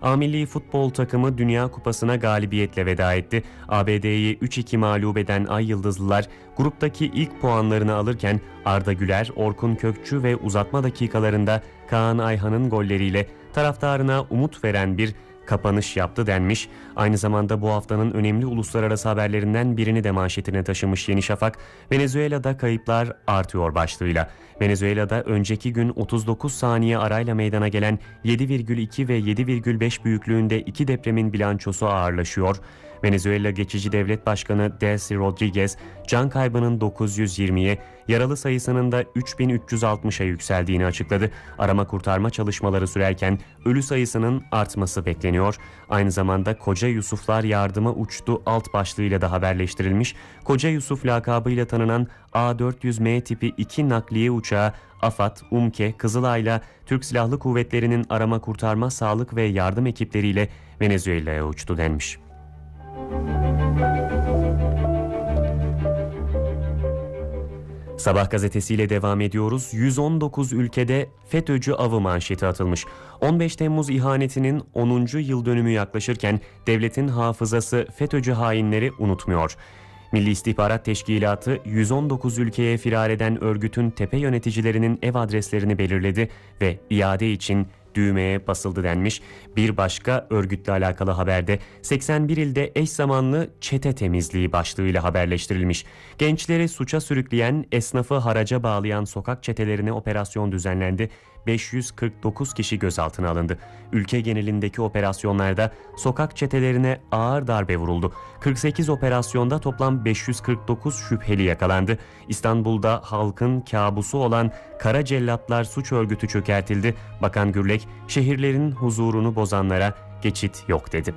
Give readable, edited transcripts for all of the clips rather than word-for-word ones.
A milli futbol takımı Dünya Kupası'na galibiyetle veda etti. ABD'yi 3-2 mağlup eden Ay Yıldızlılar gruptaki ilk puanlarını alırken Arda Güler, Orkun Kökçü ve uzatma dakikalarında Kaan Ayhan'ın golleriyle taraftarına umut veren bir kapanış yaptı denmiş. Aynı zamanda bu haftanın önemli uluslararası haberlerinden birini de manşetine taşımış Yeni Şafak, Venezuela'da kayıplar artıyor başlığıyla. Venezuela'da önceki gün 39 saniye arayla meydana gelen 7,2 ve 7,5 büyüklüğünde iki depremin bilançosu ağırlaşıyor. Venezuela Geçici Devlet Başkanı Delcy Rodriguez, can kaybının 920'ye, yaralı sayısının da 3.360'a yükseldiğini açıkladı. Arama kurtarma çalışmaları sürerken ölü sayısının artması bekleniyor. Aynı zamanda Koca Yusuflar yardıma uçtu alt başlığıyla da haberleştirilmiş. Koca Yusuf lakabıyla tanınan A400M tipi 2 nakliye uçağı AFAD, UMKE, Kızılay'la Türk Silahlı Kuvvetleri'nin arama kurtarma, sağlık ve yardım ekipleriyle Venezuela'ya uçtu denmiş. Sabah gazetesiyle devam ediyoruz. 119 ülkede FETÖ'cü avı manşeti atılmış. 15 Temmuz ihanetinin 10. yıl dönümü yaklaşırken devletin hafızası FETÖ'cü hainleri unutmuyor. Milli İstihbarat Teşkilatı 119 ülkeye firar eden örgütün tepe yöneticilerinin ev adreslerini belirledi ve iade için düğmeye basıldı denmiş. Bir başka örgütle alakalı haberde 81 ilde eş zamanlı çete temizliği başlığıyla haberleştirilmiş. Gençleri suça sürükleyen, esnafı haraca bağlayan sokak çetelerine operasyon düzenlendi. 549 kişi gözaltına alındı. Ülke genelindeki operasyonlarda sokak çetelerine ağır darbe vuruldu. 48 operasyonda toplam 549 şüpheli yakalandı. İstanbul'da halkın kabusu olan Kara Cellatlar suç örgütü çökertildi. Bakan Gürlek, şehirlerin huzurunu bozanlara geçit yok dedi.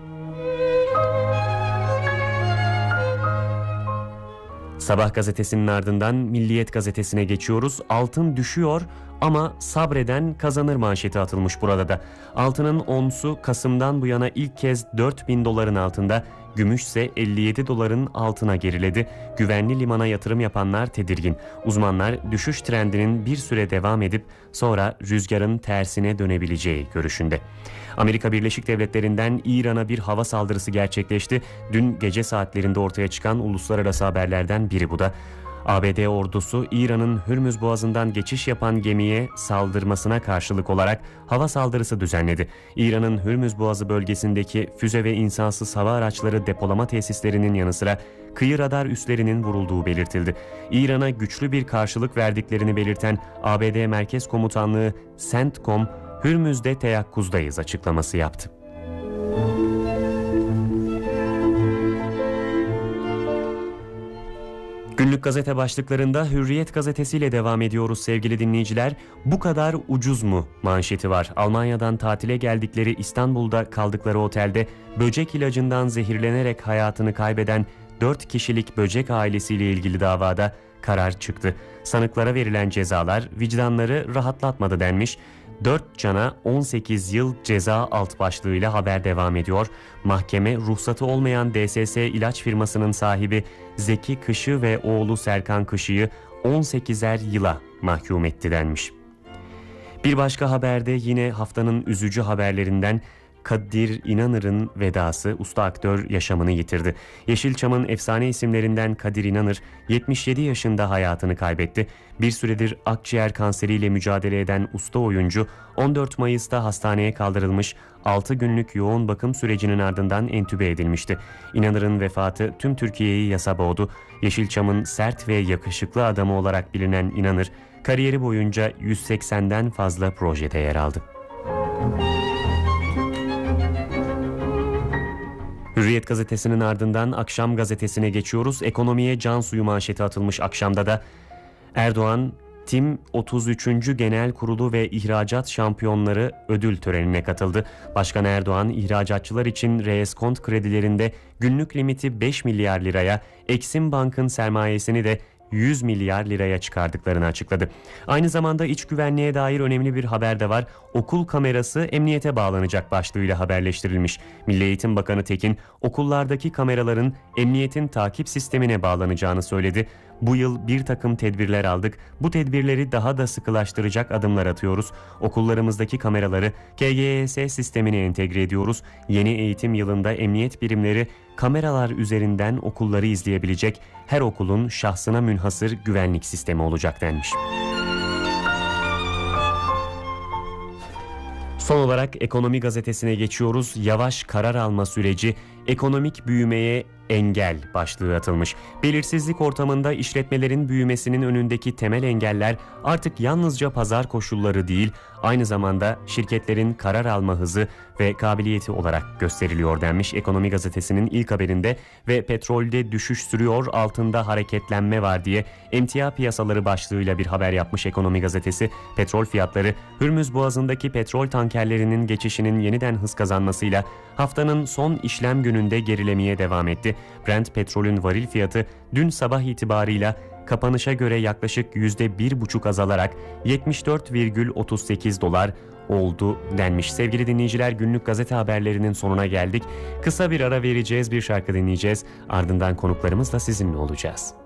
Sabah gazetesinin ardından Milliyet gazetesine geçiyoruz. Altın düşüyor ama sabreden kazanır manşeti atılmış burada da. Altının onsu Kasım'dan bu yana ilk kez 4.000 doların altında, gümüşse 57 doların altına geriledi. Güvenli limana yatırım yapanlar tedirgin. Uzmanlar düşüş trendinin bir süre devam edip sonra rüzgarın tersine dönebileceği görüşünde. Amerika Birleşik Devletleri'nden İran'a bir hava saldırısı gerçekleşti. Dün gece saatlerinde ortaya çıkan uluslararası haberlerden biri bu da. ABD ordusu İran'ın Hürmüz Boğazı'ndan geçiş yapan gemiye saldırmasına karşılık olarak hava saldırısı düzenledi. İran'ın Hürmüz Boğazı bölgesindeki füze ve insansız hava araçları depolama tesislerinin yanı sıra kıyı radar üslerinin vurulduğu belirtildi. İran'a güçlü bir karşılık verdiklerini belirten ABD Merkez Komutanlığı CENTCOM, Hürmüz'de teyakkuzdayız açıklaması yaptı. Günlük gazete başlıklarında Hürriyet gazetesiyle devam ediyoruz sevgili dinleyiciler. Bu kadar ucuz mu manşeti var. Almanya'dan tatile geldikleri İstanbul'da kaldıkları otelde böcek ilacından zehirlenerek hayatını kaybeden 4 kişilik böcek ailesiyle ilgili davada karar çıktı. Sanıklara verilen cezalar vicdanları rahatlatmadı denmiş. 4 cana 18 yıl ceza alt başlığıyla haber devam ediyor. Mahkeme ruhsatı olmayan DSS ilaç firmasının sahibi Zeki Kışı ve oğlu Serkan Kışı'yı 18'er yıla mahkum etti denmiş. Bir başka haberde yine haftanın üzücü haberlerinden Kadir İnanır'ın vedası, usta aktör yaşamını yitirdi. Yeşilçam'ın efsane isimlerinden Kadir İnanır 77 yaşında hayatını kaybetti. Bir süredir akciğer kanseriyle mücadele eden usta oyuncu 14 Mayıs'ta hastaneye kaldırılmış, 6 günlük yoğun bakım sürecinin ardından entübe edilmişti. İnanır'ın vefatı tüm Türkiye'yi yasa boğdu. Yeşilçam'ın sert ve yakışıklı adamı olarak bilinen İnanır, kariyeri boyunca 180'den fazla projede yer aldı. Hürriyet gazetesinin ardından Akşam gazetesine geçiyoruz. Ekonomiye can suyu manşeti atılmış akşamda da. Erdoğan, TİM 33. Genel Kurulu ve ihracat şampiyonları ödül törenine katıldı. Başkan Erdoğan, ihracatçılar için reeskont kredilerinde günlük limiti 5 milyar liraya, Eksim Bank'ın sermayesini de 100 milyar liraya çıkardıklarını açıkladı. Aynı zamanda iç güvenliğe dair önemli bir haber de var. Okul kamerası emniyete bağlanacak başlığıyla haberleştirilmiş. Milli Eğitim Bakanı Tekin, okullardaki kameraların emniyetin takip sistemine bağlanacağını söyledi. Bu yıl bir takım tedbirler aldık. Bu tedbirleri daha da sıkılaştıracak adımlar atıyoruz. Okullarımızdaki kameraları KGS sistemine entegre ediyoruz. Yeni eğitim yılında emniyet birimleri kameralar üzerinden okulları izleyebilecek, her okulun şahsına münhasır güvenlik sistemi olacak denmiş. Son olarak Ekonomi Gazetesi'ne geçiyoruz. Yavaş karar alma süreci, ekonomik büyümeye engel başlığı atılmış. Belirsizlik ortamında işletmelerin büyümesinin önündeki temel engeller artık yalnızca pazar koşulları değil, aynı zamanda şirketlerin karar alma hızı ve kabiliyeti olarak gösteriliyor denmiş Ekonomi Gazetesi'nin ilk haberinde ve petrolde düşüş sürüyor, altında hareketlenme var diye emtia piyasaları başlığıyla bir haber yapmış Ekonomi Gazetesi. Petrol fiyatları Hürmüz Boğazı'ndaki petrol tankerlerinin geçişinin yeniden hız kazanmasıyla haftanın son işlem gününde gerilemeye devam etti. Brent petrolün varil fiyatı dün sabah itibarıyla kapanışa göre yaklaşık %1,5 azalarak 74,38 dolar oldu denmiş. Sevgili dinleyiciler, günlük gazete haberlerinin sonuna geldik. Kısa bir ara vereceğiz, bir şarkı dinleyeceğiz. Ardından konuklarımızla sizinle olacağız.